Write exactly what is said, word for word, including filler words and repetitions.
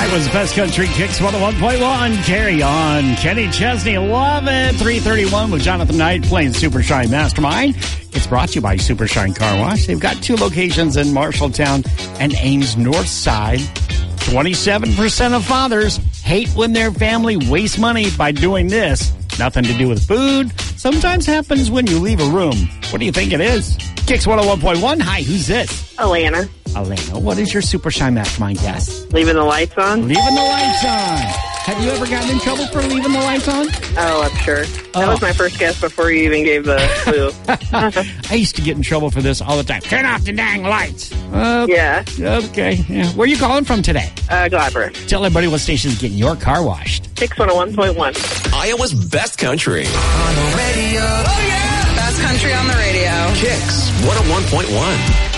Iowa's Best Country Kicks one oh one point one. Carry on. Kenny Chesney, love it. three thirty-one with Jonathan Knight playing Super Shine Mastermind. It's brought to you by Super Shine Car Wash. They've got two locations in Marshalltown and Ames North Side. twenty-seven percent of fathers hate when their family wastes money by doing this. Nothing to do with food. Sometimes happens when you leave a room. What do you think it is? Kicks one oh one point one. Hi, who's this? Alana. Alana, what is your Super Shine Mastermind guess? Leaving the lights on? Leaving the lights on. Have you ever gotten in trouble for leaving the lights on? Oh, I'm sure. That Oh. was my first guess before you even gave the clue. I used to get in trouble for this all the time. Turn off the dang lights. Uh, Yeah. Okay. Yeah. Where are you calling from today? Uh, Gladbrook. Tell everybody what station's getting your car washed. Kicks one oh one point one. Iowa's Best Country. On the radio. Oh, yeah. Best country on the radio. Kicks one oh one point one.